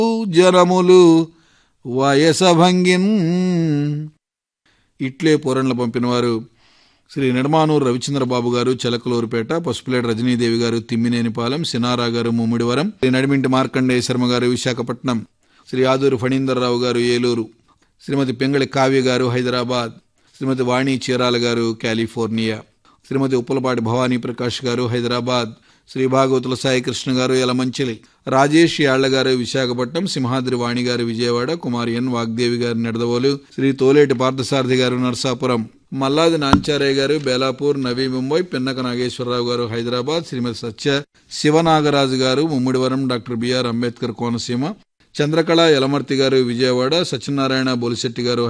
జనములు వయసభంగిన్. ఇట్లే పూరణలు పంపినవారు శ్రీ నిడమానూరు రవిచంద్రబాబు గారు చెలకలూరుపేట, పసుపులేటి రజనీదేవి గారు తిమ్మినేనిపాలెం, సినారా గారు ముమ్మిడివరం, శ్రీ నడిమింటి మార్కండేయ శర్మ గారు విశాఖపట్నం, శ్రీ ఆదూరు ఫణీందర్రావు గారు ఏలూరు, శ్రీమతి పెంగళి కావ్య గారు హైదరాబాద్, శ్రీమతి వాణి చీరాల గారు కాలిఫోర్నియా, శ్రీమతి ఉప్పలపాటి భవానీ ప్రకాష్ గారు హైదరాబాద్, శ్రీ భాగవతుల సాయికృష్ణ గారు యలమంచిలి, రాజేష్ యాళ్ల గారు విశాఖపట్నం, సింహాద్రి వాణి గారు విజయవాడ, కుమారి ఎన్ వాగ్దేవి గారు నిడదవోలు, శ్రీ తోలేటి పార్థసారథి గారు నర్సాపురం, మల్లాది నాంచారయ్య గారు బేలాపూర్ నవీ ముంబై, పిన్నక నాగేశ్వరరావు గారు హైదరాబాద్, శ్రీమతి సత్య శివనాగరాజు గారు ముమ్మిడివరం, డాక్టర్ బిఆర్ అంబేద్కర్ కోనసీమ, చంద్రకళ యలమర్తి గారు విజయవాడ, సత్యనారాయణ బొలిశెట్టి గారు